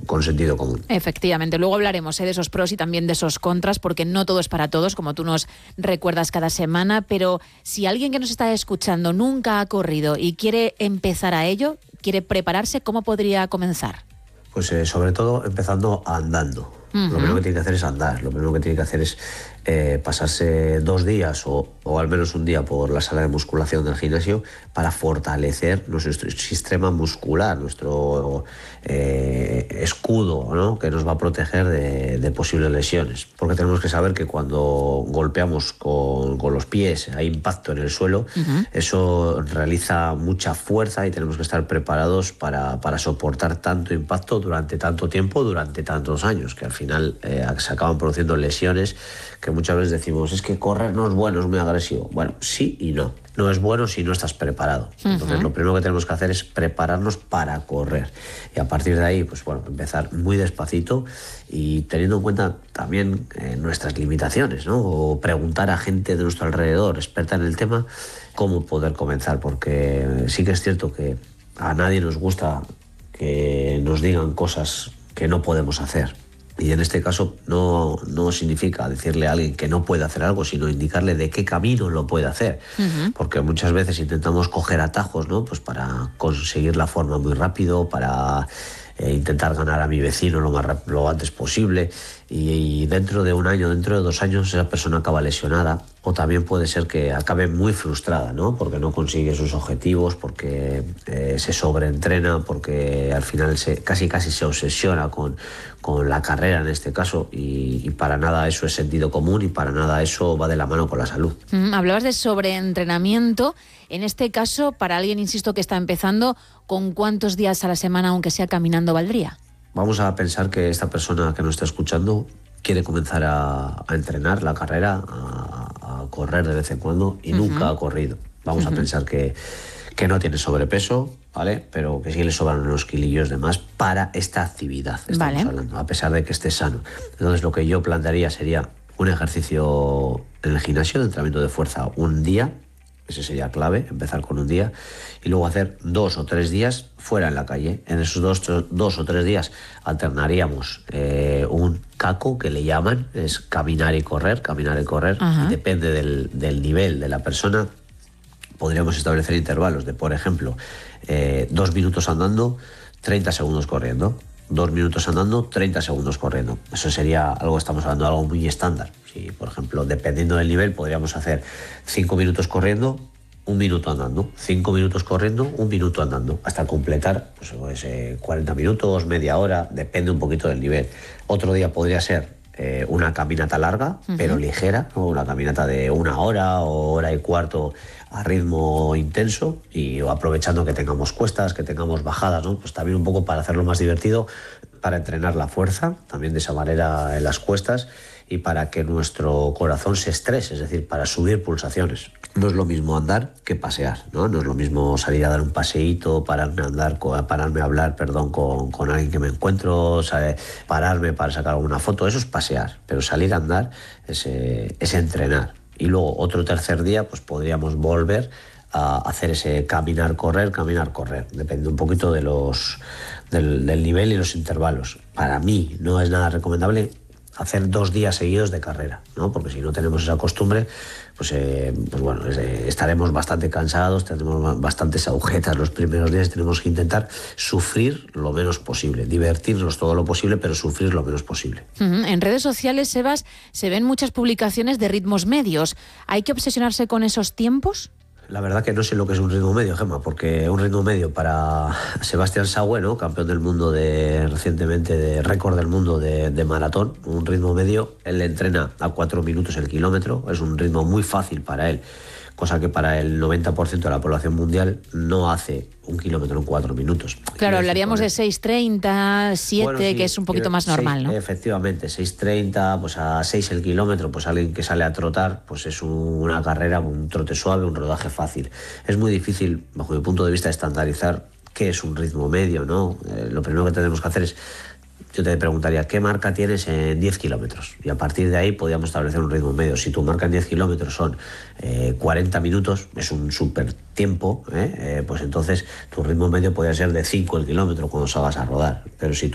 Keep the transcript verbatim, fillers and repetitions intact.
con sentido común. Efectivamente, luego hablaremos ¿eh? de esos pros y también de esos contras, porque no todo es para todos, como tú nos recuerdas cada semana, pero si alguien que nos está escuchando nunca ha corrido y quiere empezar a ello, quiere prepararse, ¿cómo podría comenzar? Pues eh, sobre todo empezando andando. Uh-huh. Lo primero que tiene que hacer es andar, lo primero que tiene que hacer es eh, pasarse dos días o, o al menos un día por la sala de musculación del gimnasio para fortalecer nuestro sistema muscular, nuestro eh, escudo, ¿no? Que nos va a proteger de, de posibles lesiones. Porque tenemos que saber que cuando golpeamos con, con los pies, hay impacto en el suelo, uh-huh. eso realiza mucha fuerza y tenemos que estar preparados para, para soportar tanto impacto durante tanto tiempo, durante tantos años, que al final eh, se acaban produciendo lesiones que muchas veces decimos, es que correr no es bueno, es muy agresivo. Bueno, sí y no. No es bueno si no estás preparado. Uh-huh. Entonces, lo primero que tenemos que hacer es prepararnos para correr. Y a partir de ahí, pues bueno, empezar muy despacito y teniendo en cuenta también eh, nuestras limitaciones, ¿no? O preguntar a gente de nuestro alrededor, experta en el tema, cómo poder comenzar. Porque sí que es cierto que a nadie nos gusta que nos digan cosas que no podemos hacer. Y en este caso no, no significa decirle a alguien que no puede hacer algo, sino indicarle de qué camino lo puede hacer. Uh-huh. Porque muchas veces intentamos coger atajos, ¿no? Pues para conseguir la forma muy rápido, para eh, intentar ganar a mi vecino lo más rap- lo antes posible. Y, y dentro de un año, dentro de dos años, esa persona acaba lesionada. O también puede ser que acabe muy frustrada, ¿no? Porque no consigue sus objetivos, porque eh, se sobreentrena, porque al final se, casi casi se obsesiona con, con la carrera en este caso, y, y para nada eso es sentido común y para nada eso va de la mano con la salud. Mm, hablabas de sobreentrenamiento. En este caso, para alguien, insisto, que está empezando, ¿con cuántos días a la semana, aunque sea caminando, valdría? Vamos a pensar que esta persona que nos está escuchando quiere comenzar a, a entrenar la carrera, a, a correr de vez en cuando y uh-huh. nunca ha corrido. Vamos uh-huh. a pensar que, que no tiene sobrepeso, ¿vale? Pero que sí le sobran unos kilillos de más para esta actividad, estamos vale. hablando, a pesar de que esté sano. Entonces lo que yo plantearía sería un ejercicio en el gimnasio de entrenamiento de fuerza un día. Ese sería clave, empezar con un día y luego hacer dos o tres días fuera en la calle. En esos dos, dos o tres días alternaríamos eh, un caco, que le llaman, es caminar y correr, caminar y correr, uh-huh. y depende del, del nivel de la persona. Podríamos establecer intervalos de, por ejemplo, eh, dos minutos andando, treinta segundos corriendo. Dos minutos andando, treinta segundos corriendo. Eso sería algo, estamos hablando de algo muy estándar. Si, por ejemplo, dependiendo del nivel, podríamos hacer cinco minutos corriendo, un minuto andando. Cinco minutos corriendo, un minuto andando. Hasta completar pues, pues, eh, cuarenta minutos, media hora, depende un poquito del nivel. Otro día podría ser eh, una caminata larga, uh-huh. pero ligera, ¿no? Una caminata de una hora o hora y cuarto a ritmo intenso y aprovechando que tengamos cuestas, que tengamos bajadas, ¿no? Pues también un poco para hacerlo más divertido, para entrenar la fuerza, también de esa manera en las cuestas y para que nuestro corazón se estrese, es decir, para subir pulsaciones. No es lo mismo andar que pasear, ¿no? No es lo mismo salir a dar un paseíto, pararme a andar, pararme a hablar, perdón, con, con alguien que me encuentro, ¿sabe? Pararme para sacar alguna foto, eso es pasear, pero salir a andar es, eh, es entrenar. Y luego otro tercer día pues podríamos volver a hacer ese caminar, correr, caminar, correr. Depende un poquito de los, del, del nivel y los intervalos. Para mí no es nada recomendable hacer dos días seguidos de carrera, ¿no? Porque si no tenemos esa costumbre, pues, eh, pues bueno, eh, estaremos bastante cansados, tendremos bastantes agujetas los primeros días, tenemos que intentar sufrir lo menos posible, divertirnos todo lo posible, pero sufrir lo menos posible. Uh-huh. En redes sociales, Sebas, se ven muchas publicaciones de ritmos medios. ¿Hay que obsesionarse con esos tiempos? La verdad que no sé lo que es un ritmo medio, Gemma, porque un ritmo medio para Sebastián Saue, ¿no? Campeón del mundo de recientemente, de récord del mundo de, de maratón, un ritmo medio, él entrena a cuatro minutos el kilómetro, es un ritmo muy fácil para él, cosa que para el noventa por ciento de la población mundial no hace un kilómetro en cuatro minutos. Claro, hablaríamos de seis treinta, siete, bueno, sí, que es un poquito más normal, seis, ¿no? Efectivamente, seis treinta, pues a seis el kilómetro, pues alguien que sale a trotar, pues es una carrera, un trote suave, un rodaje fácil. Es muy difícil, bajo mi punto de vista, estandarizar qué es un ritmo medio, ¿no? Eh, lo primero que tenemos que hacer es, yo te preguntaría, ¿qué marca tienes en diez kilómetros? Y a partir de ahí podríamos establecer un ritmo medio. Si tu marca en diez kilómetros son eh, cuarenta minutos, es un súper tiempo, ¿eh? Eh, pues entonces tu ritmo medio podría ser de cinco el kilómetro cuando salgas a rodar. Pero si tu